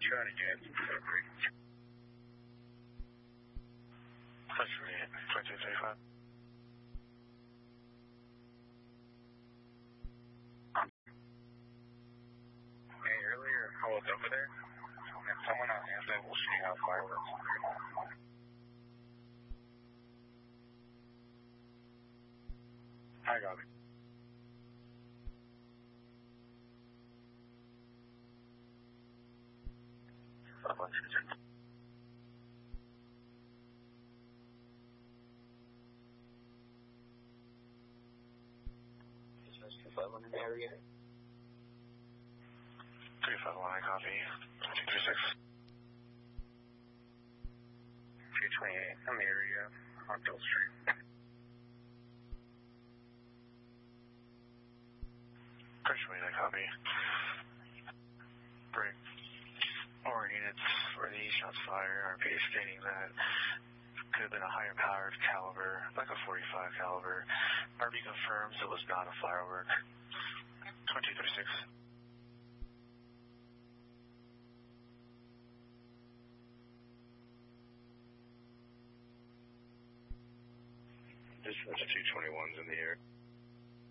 Trying to get delivery. Century 2235. Hey, earlier I was over there, and someone on Amazon was shooting out fireworks. I got it. Is 251 in the area? 351, I copy. 236. 228 in the area on Bill Street. Persuade, I copy. Break. All units for the shots fired, RP stating that could have been a higher powered caliber, like a .45 caliber. RP confirms it was not a firework. 2236. Dispatch 221's in the air.